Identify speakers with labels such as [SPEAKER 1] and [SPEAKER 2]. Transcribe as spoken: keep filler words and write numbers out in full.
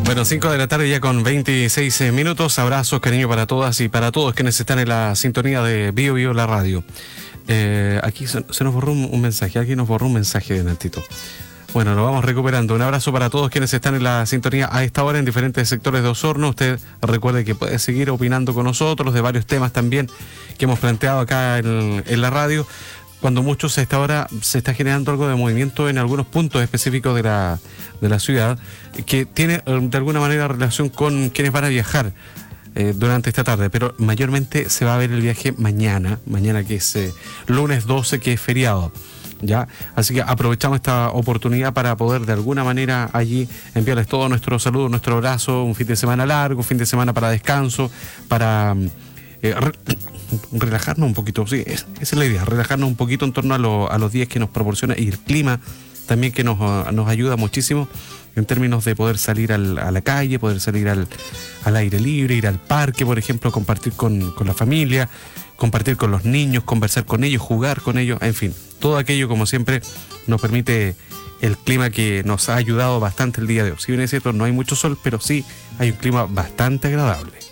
[SPEAKER 1] Bueno, cinco de la tarde ya con veintiséis minutos. Abrazos, cariño para todas y para todos quienes están en la sintonía de Bio Bio la radio. Eh, aquí se, se nos borró un, un mensaje, aquí nos borró un mensaje de Nantito. Bueno, lo vamos recuperando. Un abrazo para todos quienes están en la sintonía a esta hora en diferentes sectores de Osorno. Usted recuerde que puede seguir opinando con nosotros de varios temas también que hemos planteado acá en, en la radio. Cuando muchos a esta hora se está generando algo de movimiento en algunos puntos específicos de la, de la ciudad, que tiene de alguna manera relación con quienes van a viajar eh, durante esta tarde, pero mayormente se va a ver el viaje mañana, mañana que es eh, lunes doce, que es feriado. ¿Ya? Así que aprovechamos esta oportunidad para poder de alguna manera allí enviarles todo nuestro saludo, nuestro abrazo, un fin de semana largo, un fin de semana para descanso, para eh, re relajarnos un poquito, sí, esa es la idea, relajarnos un poquito en torno a, lo, a los días que nos proporciona y el clima también que nos, nos ayuda muchísimo en términos de poder salir al, a la calle, poder salir al, al aire libre, ir al parque, por ejemplo, compartir con, con la familia, compartir con los niños, conversar con ellos, jugar con ellos, en fin, todo aquello como siempre nos permite el clima que nos ha ayudado bastante el día de hoy. Si bien es cierto, no hay mucho sol, pero sí hay un clima bastante agradable.